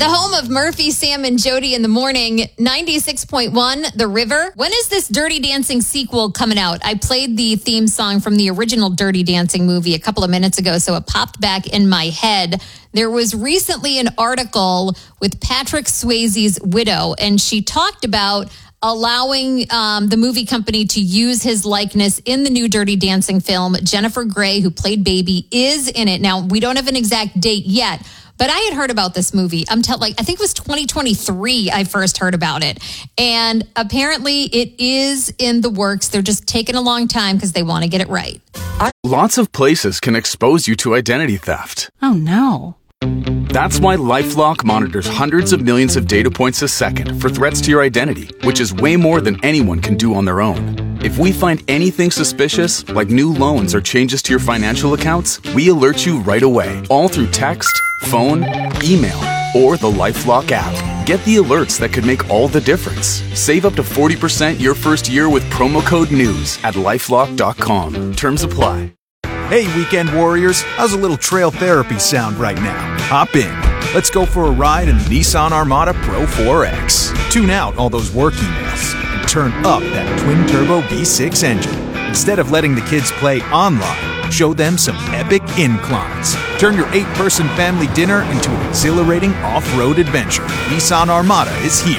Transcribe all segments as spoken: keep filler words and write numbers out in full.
The home of Murphy, Sam, and Jody in the morning, ninety-six point one, The River. When is this Dirty Dancing sequel coming out? I played the theme song from the original Dirty Dancing movie a couple of minutes ago, so it popped back in my head. There was recently an article with Patrick Swayze's widow, and she talked about allowing um, the movie company to use his likeness in the new Dirty Dancing film. Jennifer Grey, who played Baby, is in it. Now, we don't have an exact date yet, but I had heard about this movie. I'm telling, like, I think it was twenty twenty-three I first heard about it. And apparently it is in the works. They're just taking a long time because they want to get it right. Lots of places can expose you to identity theft. Oh, no. That's why LifeLock monitors hundreds of millions of data points a second for threats to your identity, which is way more than anyone can do on their own. If we find anything suspicious, like new loans or changes to your financial accounts, we alert you right away, all through text, phone, email, or the LifeLock app. Get the alerts that could make all the difference. Save up to forty percent your first year with promo code NEWS at lifelock dot com. Terms apply. Hey, weekend warriors, how's a little trail therapy sound right now? Hop in. Let's go for a ride in the Nissan Armada Pro four X. Tune out all those work emails and turn up that twin-turbo V six engine. Instead of letting the kids play online, show them some epic inclines. Turn your eight-person family dinner into an exhilarating off-road adventure. Nissan Armada is here.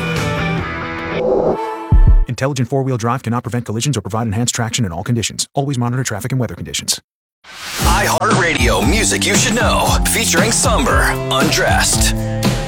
Intelligent four-wheel drive cannot prevent collisions or provide enhanced traction in all conditions. Always monitor traffic and weather conditions. iHeartRadio music you should know, featuring Somber, Undressed.